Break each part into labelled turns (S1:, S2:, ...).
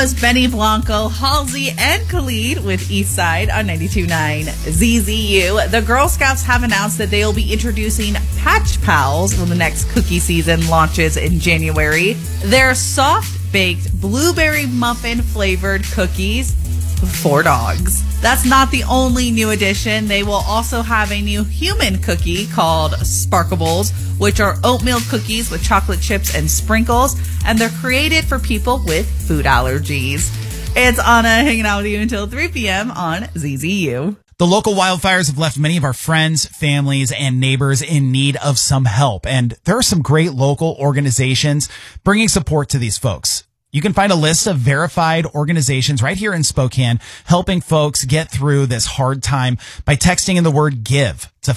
S1: was Benny Blanco, Halsey, and Khalid with Eastside on 92.9 ZZU. The Girl Scouts have announced that they will be introducing Patch Pals when the next cookie season launches in January. They're soft-baked blueberry muffin-flavored cookies for dogs. That's not the only new addition. They will also have a new human cookie called Sparkables, which are oatmeal cookies with chocolate chips and sprinkles, and they're created for people with food allergies. It's Anna hanging out with you until 3 p.m. on ZZU.
S2: The local wildfires have left many of our friends, families, and neighbors in need of some help, and there are some great local organizations bringing support to these folks. You can find a list of verified organizations right here in Spokane helping folks get through this hard time by texting in the word GIVE to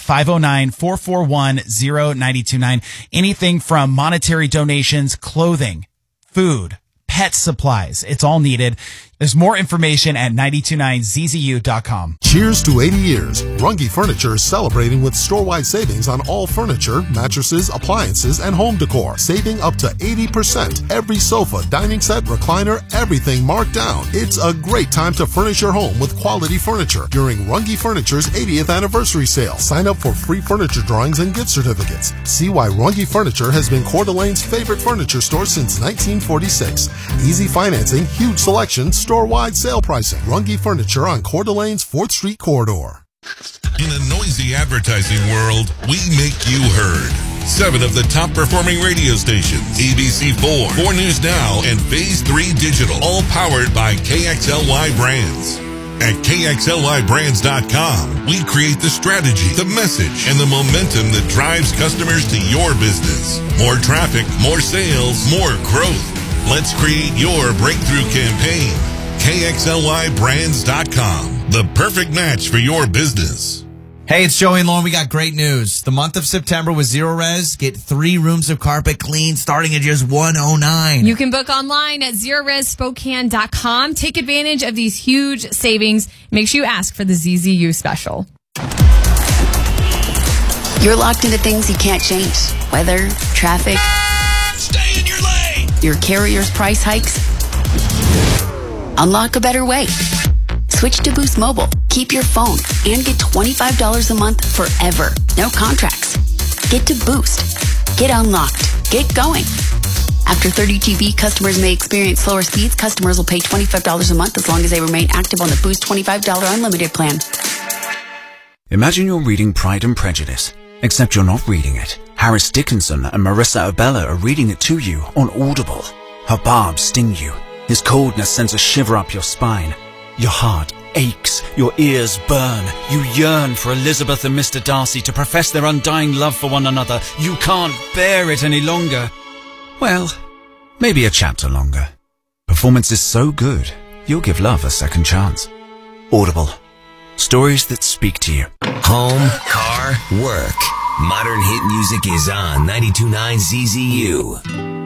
S2: 509-441-0929. Anything from monetary donations, clothing, food, pet supplies. It's all needed. There's more information at 929zzu.com.
S3: Cheers to 80 years. Runge Furniture is celebrating with store-wide savings on all furniture, mattresses, appliances, and home decor. Saving up to 80%. Every sofa, dining set, recliner, everything marked down. It's a great time to furnish your home with quality furniture during Runge Furniture's 80th anniversary sale. Sign up for free furniture drawings and gift certificates. See why Runge Furniture has been Coeur d'Alene's favorite furniture store since 1946. Easy financing, huge selection, store-wide sale pricing. Runge Furniture on Coeur d'Alene's 4th Street corridor.
S4: In a noisy advertising world, we make you heard. 7 of the top performing radio stations, ABC4, 4 News Now, and Phase 3 Digital, all powered by KXLY Brands. At KXLYBrands.com, we create the strategy, the message, and the momentum that drives customers to your business. More traffic, more sales, more growth. Let's create your breakthrough campaign. KXLYBrands.com, the perfect match for your business.
S5: Hey, it's Joey and Lauren. We got great news. The month of September with Zero Res, get 3 rooms of carpet clean starting at just $109.
S6: You can book online at ZeroResSpokane.com. Take advantage of these huge savings. Make sure you ask for the ZZU special.
S7: You're locked into things you can't change. Weather, traffic.
S4: Stay in your lane.
S7: Your carrier's price hikes. Unlock a better way. Switch to Boost Mobile. Keep your phone and get $25 a month forever. No contracts. Get to Boost. Get unlocked. Get going. After 30 GB, customers may experience slower speeds. Customers will pay $25 a month as long as they remain active on the Boost $25 unlimited plan.
S8: Imagine you're reading Pride and Prejudice, except you're not reading it. Harris Dickinson and Marissa Abella are reading it to you on Audible. Her barbs sting you. His coldness sends a shiver up your spine. Your heart aches, your ears burn. You yearn for Elizabeth and Mr. Darcy to profess their undying love for one another. You can't bear it any longer. Well, maybe a chapter longer. Performance is so good, you'll give love a second chance. Audible. Stories that speak to you.
S9: Home, car, work. Modern hit music is on 92.9 ZZU.